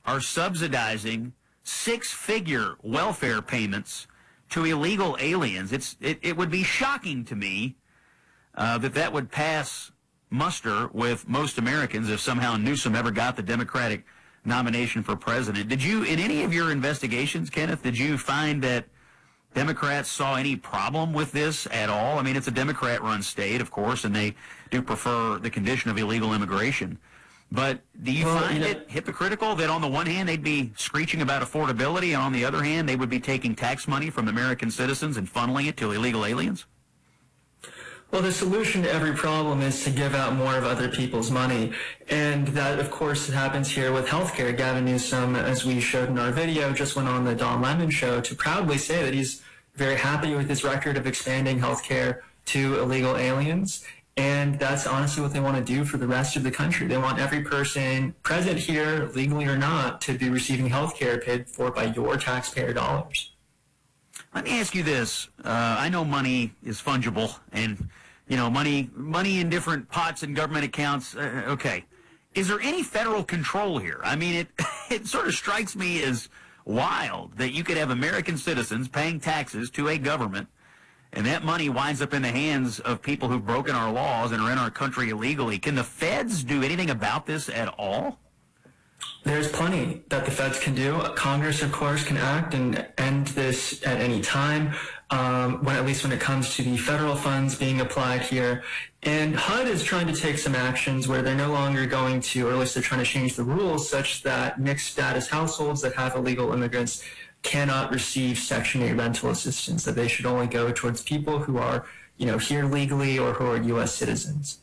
are subsidizing six-figure welfare payments to illegal aliens. It would be shocking to me that would pass muster with most Americans if somehow Newsom ever got the Democratic nomination for president. Did you, in any of your investigations, Kenneth, did you find that Democrats saw any problem with this at all? I mean, it's a Democrat-run state, of course, and they do prefer the condition of illegal immigration. But do you find it hypocritical that on the one hand they'd be screeching about affordability, and on the other hand they would be taking tax money from American citizens and funneling it to illegal aliens? Well, the solution to every problem is to give out more of other people's money. And that, of course, happens here with healthcare. Gavin Newsom, as we showed in our video, just went on the Don Lemon show to proudly say that he's very happy with his record of expanding healthcare to illegal aliens. And that's honestly what they want to do for the rest of the country. They want every person present here, legally or not, to be receiving healthcare paid for by your taxpayer dollars. Let me ask you this. I know money is fungible, and money in different pots and government accounts. Okay, is there any federal control here? I mean, it sort of strikes me as wild that you could have American citizens paying taxes to a government, and that money winds up in the hands of people who've broken our laws and are in our country illegally. Can the feds do anything about this at all? There's plenty that the feds can do. Congress, of course, can act and end this at any time, at least when it comes to the federal funds being applied here. And HUD is trying to take some actions where they're no longer going to, or at least they're trying to change the rules such that mixed status households that have illegal immigrants cannot receive Section 8 rental assistance, that they should only go towards people who are, here legally or who are U.S. citizens.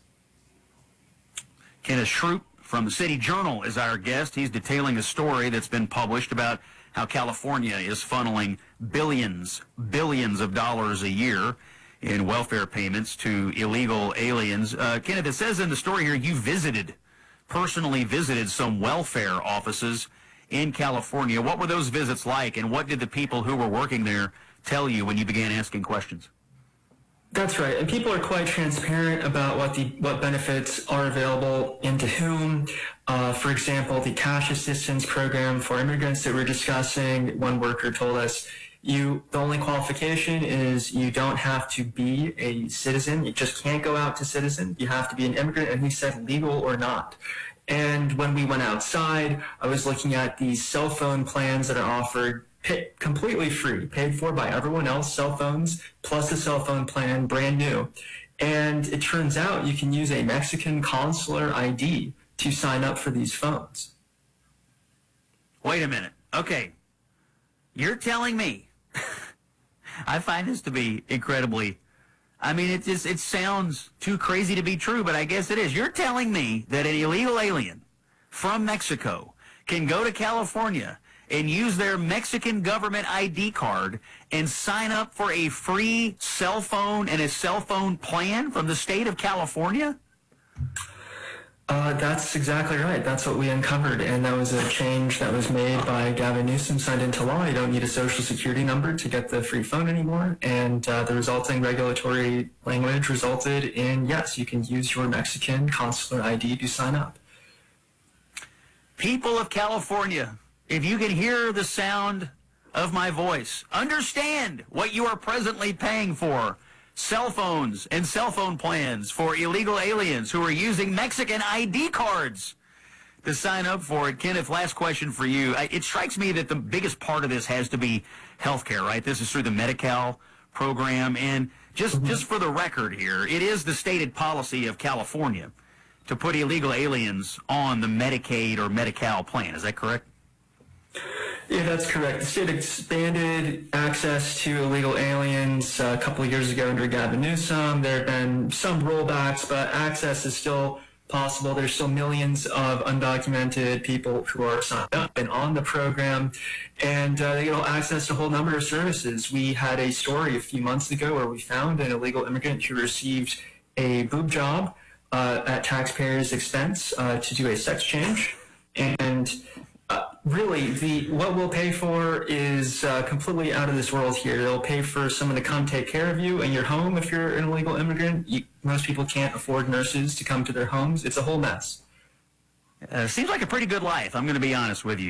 Kenneth Shroop from the City Journal is our guest. He's detailing a story that's been published about how California is funneling billions of dollars a year in welfare payments to illegal aliens. Kenneth, it says in the story here you personally visited some welfare offices in California. What were those visits like, and what did the people who were working there tell you when you began asking questions? That's right, and people are quite transparent about what benefits are available and to whom. For example, the cash assistance program for immigrants that we're discussing, one worker told us, the only qualification is you don't have to be a citizen. You just can't go out to citizen. You have to be an immigrant, and he said legal or not. And when we went outside, I was looking at these cell phone plans that are offered completely free, paid for by everyone else, cell phones, plus a cell phone plan, brand new. And it turns out you can use a Mexican consular ID to sign up for these phones. Wait a minute. Okay. You're telling me, I find this to be incredibly, it sounds too crazy to be true, but I guess it is. You're telling me that an illegal alien from Mexico can go to California and use their Mexican government ID card and sign up for a free cell phone and a cell phone plan from the state of California? That's exactly right. That's what we uncovered, and that was a change that was made by Gavin Newsom, signed into law. You don't need a social security number to get the free phone anymore, and the resulting regulatory language resulted in, yes, you can use your Mexican consular ID to sign up. People of California, if you can hear the sound of my voice, understand what you are presently paying for. Cell phones and cell phone plans for illegal aliens who are using Mexican ID cards to sign up for it. Kenneth, last question for you. It strikes me that the biggest part of this has to be healthcare, right? This is through the Medi-Cal program. And just for the record here, it is the stated policy of California to put illegal aliens on the Medicaid or Medi-Cal plan. Is that correct? Yeah, that's correct. The state expanded access to illegal aliens a couple of years ago under Gavin Newsom. There have been some rollbacks, but access is still possible. There's still millions of undocumented people who are signed up and on the program, and they get access to a whole number of services. We had a story a few months ago where we found an illegal immigrant who received a boob job at taxpayers' expense to do a sex change, and really, what we'll pay for is completely out of this world here. They'll pay for someone to come take care of you in your home if you're an illegal immigrant. Most people can't afford nurses to come to their homes. It's a whole mess. Seems like a pretty good life, I'm going to be honest with you.